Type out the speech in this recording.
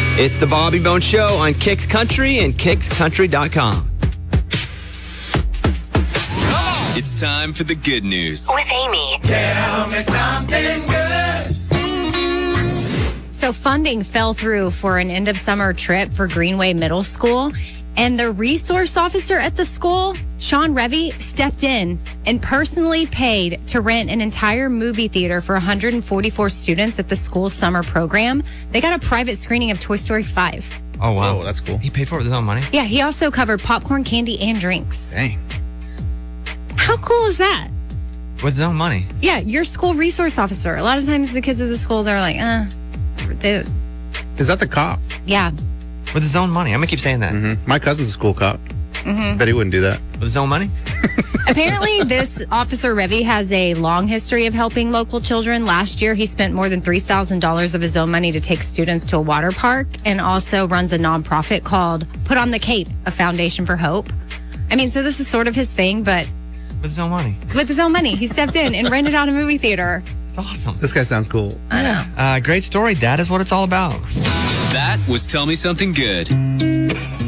It's the Bobby Bones Show on Kicks Country and KicksCountry.com. It's time for the good news. With Amy. Tell me something good. So funding fell through for an end of summer trip for Greenway Middle School. And the resource officer at the school, Sean Revy, stepped in and personally paid to rent an entire movie theater for 144 students at the school's summer program. They got a private screening of Toy Story 5. Oh, wow. Oh, that's cool. He paid for it with his own money? Yeah, he also covered popcorn, candy, and drinks. Dang. How cool is that? With his own money? Yeah, your school resource officer. A lot of times the kids at the schools are like, Is that the cop? yeah. With his own money. I'm going to keep saying that. Mm-hmm. My cousin's a school cop. Mm-hmm. Bet he wouldn't do that. With his own money? Apparently, this Officer Revy has a long history of helping local children. Last year, he spent more than $3,000 of his own money to take students to a water park, and also runs a nonprofit called Put on the Cape, a foundation for hope. I mean, so this is sort of his thing, but With his own money. with his own money, he stepped in and rented out a movie theater. It's awesome. This guy sounds cool. I know. Great story. That is what it's all about. That was Tell Me Something Good.